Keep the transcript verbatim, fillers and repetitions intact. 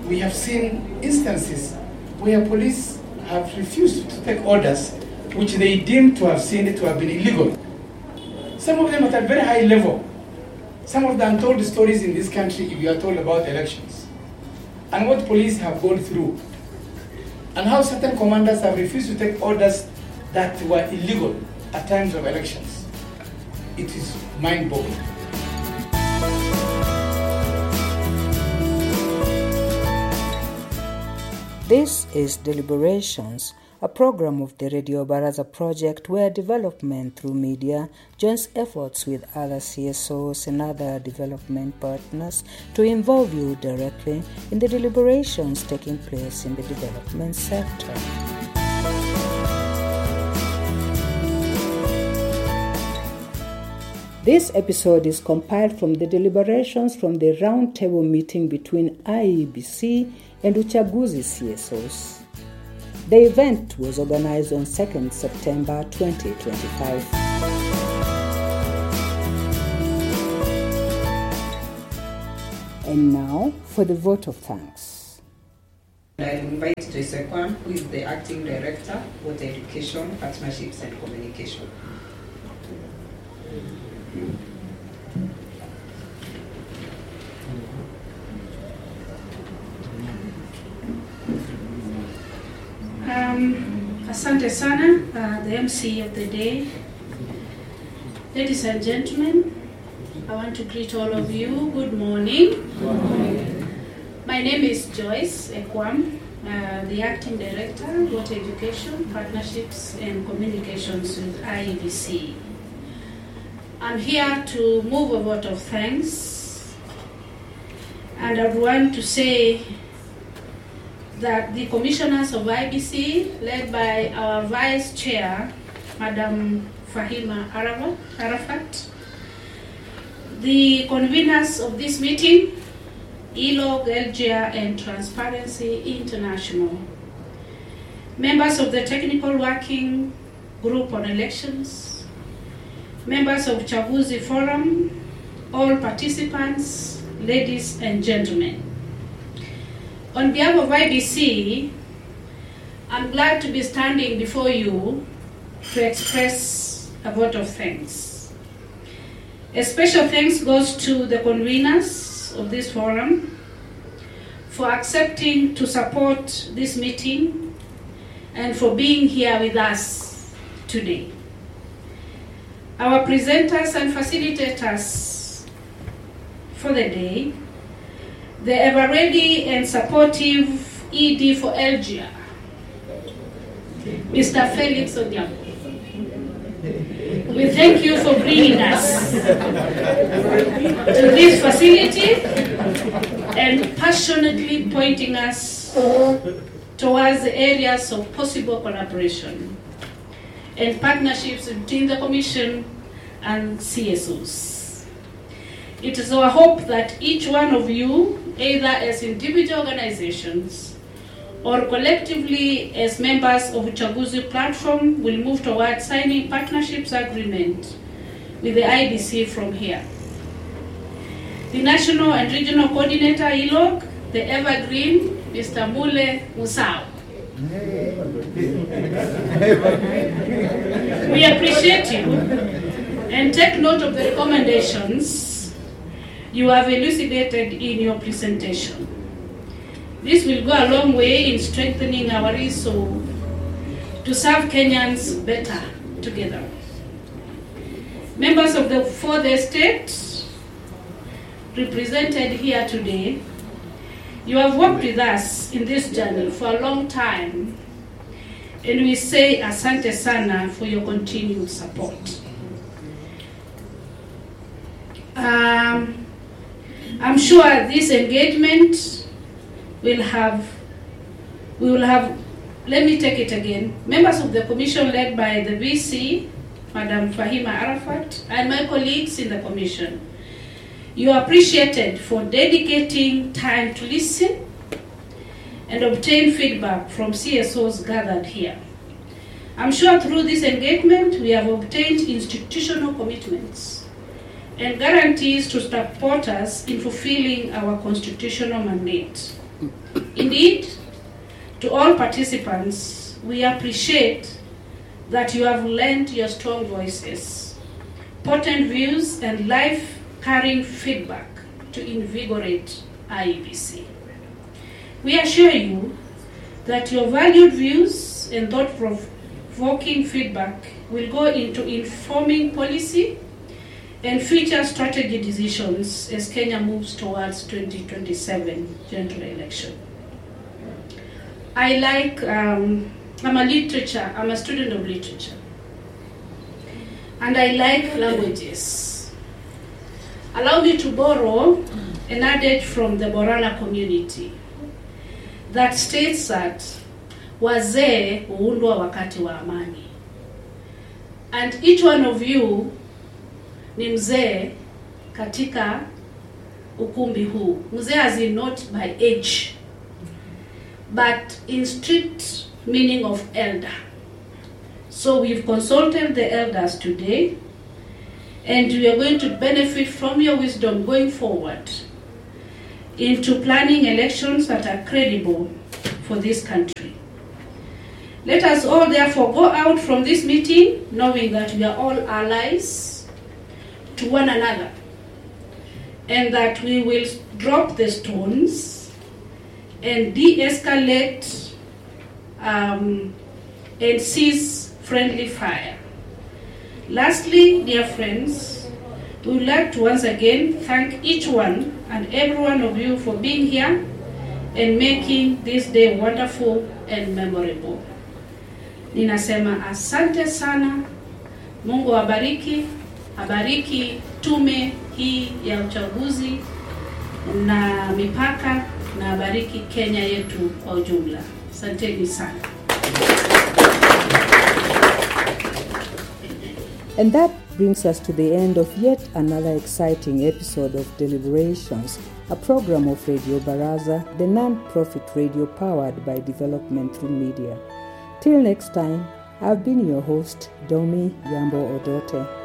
we have seen instances where police have refused to take orders which they deem to have seen it to have been illegal. Some of them at a very high level. Some of the untold stories in this country, if you are told about elections, and what police have gone through, and how certain commanders have refused to take orders that were illegal at times of elections. It is mind-boggling. This is Deliberations, a program of the Radio Baraza project where development through media joins efforts with other C S Os and other development partners to involve you directly in the deliberations taking place in the development sector. This episode is compiled from the deliberations from the roundtable meeting between I E B C and Uchaguzi C S Os. The event was organized on second September twenty twenty-five. And now for the vote of thanks. I invite Joyce Ekwam, who is the Acting Director, Water Education, Partnerships and Communication. Um, Asante Sana, uh, the M C of the day. Ladies and gentlemen, I want to greet all of you. Good morning. Good morning. My name is Joyce Ekwam, uh, the Acting Director, Water Education, Partnerships and Communications with I E B C. I'm here to move a vote of thanks, and I want to say that the commissioners of I B C, led by our Vice Chair, Madam Fahima Arafat, the conveners of this meeting, I L O G, L G R, and Transparency International, members of the Technical Working Group on Elections, members of Uchaguzi Forum, all participants, ladies and gentlemen. On behalf of I B C, I'm glad to be standing before you to express a vote of thanks. A special thanks goes to the conveners of this forum for accepting to support this meeting and for being here with us today. Our presenters and facilitators for the day, the ever-ready and supportive E D for L G R, Mister Felix Odiambo. We thank you for bringing us to this facility and passionately pointing us towards the areas of possible collaboration and partnerships between the Commission and C S Os. It is our hope that each one of you, either as individual organizations or collectively as members of Uchaguzi platform, will move towards signing partnerships agreement with the I B C from here. The National and Regional Coordinator, I L O G, the Evergreen, Mister Mule Musau. We appreciate you and take note of the recommendations you have elucidated in your presentation. This will go a long way in strengthening our resolve to serve Kenyans better together. Members of the fourth estate represented here today, you have worked with us in this journey for a long time, and we say asante sana for your continued support. Um, I'm sure this engagement will have, we will have, let me take it again. Members of the commission led by the V C, Madam Fahima Arafat, and my colleagues in the commission, you are appreciated for dedicating time to listen and obtain feedback from C S Os gathered here. I'm sure through this engagement, we have obtained institutional commitments and guarantees to support us in fulfilling our constitutional mandate. Indeed, to all participants, we appreciate that you have lent your strong voices, potent views, and life-carrying feedback to invigorate I E B C. We assure you that your valued views and thought-provoking feedback will go into informing policy and future strategy decisions as Kenya moves towards twenty twenty-seven general election. I like, um, I'm a literature, I'm a student of literature. And I like languages. Allow me to borrow an adage from the Borana community that states that wazee huundwa wakati wa amani. And each one of you ni mzee katika ukumbi huu. Mzee as in not by age, but in strict meaning of elder. So we've consulted the elders today, and we are going to benefit from your wisdom going forward into planning elections that are credible for this country. Let us all therefore go out from this meeting knowing that we are all allies to one another, and that we will drop the stones and de-escalate um, and cease friendly fire. Lastly, dear friends, we would like to once again thank each one and every one of you for being here and making this day wonderful and memorable. Ninasema asante sana. Mungu abariki, abariki tume hii ya uchaguzi na mipaka, na abariki Kenya yetu kwa ujumla. Asanteni sana. And that brings us to the end of yet another exciting episode of Deliberations, a program of Radio Baraza, the non-profit radio powered by development through media. Till next time, I've been your host, Domi Yambo Odote.